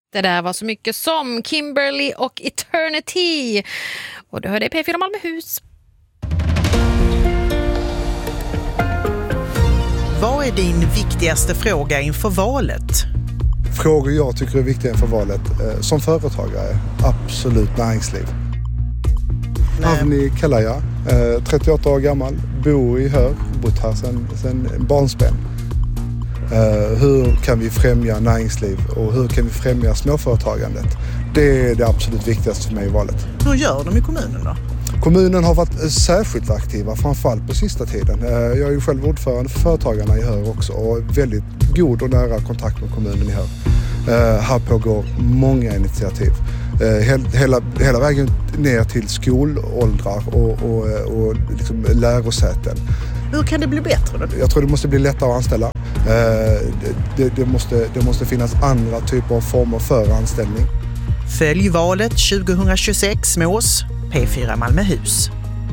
Det där var så mycket som Kimberly och Eternity. Och du hörde P4 Malmöhus. Vad är din viktigaste fråga inför valet? Frågor jag tycker är viktiga inför valet. Som företagare, absolut näringsliv. Avni Kalaja, 38 år gammal, bor i Höör, bott här sedan barnsben. Hur kan vi främja näringsliv och hur kan vi främja småföretagandet? Det är det absolut viktigaste för mig i valet. Hur gör de i kommunen då? Kommunen har varit särskilt aktiva, framförallt på sista tiden. Jag är ju själv ordförande för företagarna i Höör också och väldigt god och nära kontakt med kommunen i Höör. Här pågår många initiativ. Hela vägen ner till skolåldrar och liksom lärosäten. Hur kan det bli bättre då? Jag tror det måste bli lättare att anställa. Det måste finnas andra typer av former för anställning. Följ valet 2026 med oss, P4 Malmöhus.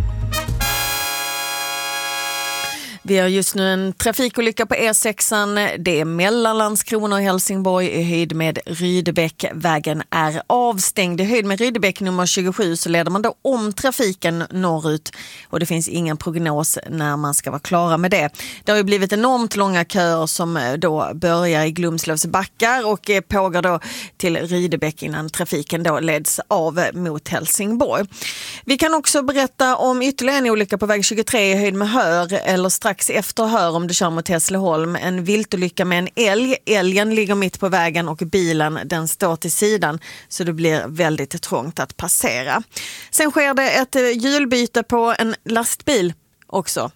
Vi har just nu en trafikolycka på E6. Det är mellan Landskrona och Helsingborg i höjd med Rydebäck. Vägen är avstängd. I höjd med Rydebäck nummer 27 så leder man då om trafiken norrut. Och det finns ingen prognos när man ska vara klara med det. Det har ju blivit enormt långa köer som då börjar i Glumslövs backar och pågår då till Rydebäck innan trafiken då leds av mot Helsingborg. Vi kan också berätta om ytterligare en olycka på väg 23 i höjd med Höör eller strax efter Höör om du kör mot Hässleholm. En viltolycka med en älg. Älgen ligger mitt på vägen och bilen den står till sidan så det blir väldigt trångt att passera. Sen sker det ett hjulbyte på en lastbil också.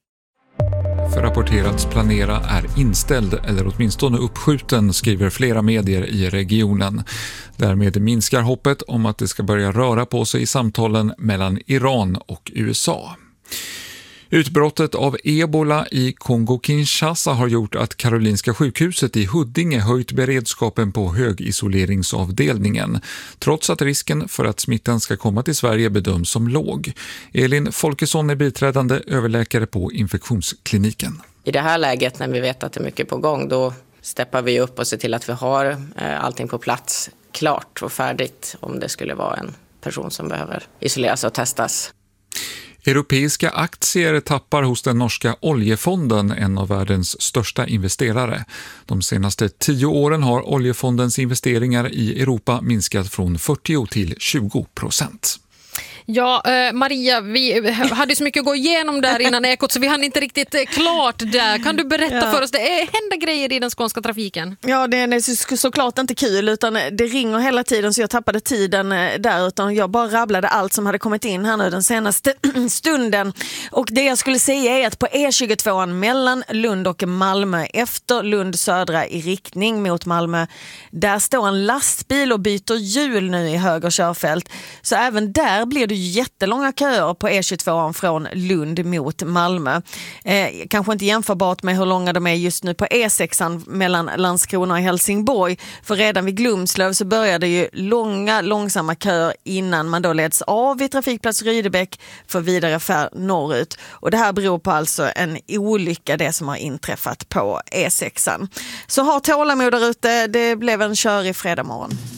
För rapporterats planera är inställd eller åtminstone uppskjuten, skriver flera medier i regionen. Därmed minskar hoppet om att det ska börja röra på sig i samtalen mellan Iran och USA. Utbrottet av Ebola i Kongo-Kinshasa har gjort att Karolinska sjukhuset i Huddinge höjt beredskapen på högisoleringsavdelningen, trots att risken för att smittan ska komma till Sverige bedöms som låg. Elin Folkesson är biträdande överläkare på infektionskliniken. I det här läget när vi vet att det är mycket på gång, då steppar vi upp och ser till att vi har allting på plats klart och färdigt om det skulle vara en person som behöver isoleras och testas. Europeiska aktier tappar hos den norska oljefonden, en av världens största investerare. De senaste 10 åren har oljefondens investeringar i Europa minskat från 40% till 20%. Ja, Maria, vi hade så mycket att gå igenom där innan Ekot så vi hann inte riktigt klart där. Kan du berätta för oss, det händer grejer i den skånska trafiken? Ja, det är såklart inte kul utan det ringer hela tiden så jag tappade tiden där utan jag bara rabblade allt som hade kommit in här nu den senaste stunden. Och det jag skulle säga är att på E22 mellan Lund och Malmö, efter Lund södra i riktning mot Malmö, där står en lastbil och byter hjul nu i höger körfält. Så även där blir det jättelånga köer på E22 från Lund mot Malmö. Kanske inte jämförbart med hur långa de är just nu på E6 mellan Landskrona och Helsingborg. För redan vid Glumslöv så börjar det ju långsamma köer innan man då leds av vid trafikplats Rydebäck för vidare färd norrut. Och det här beror på alltså en olycka det som har inträffat på E6. Så ha tålamod där ute, det blev en kör i fredag morgon.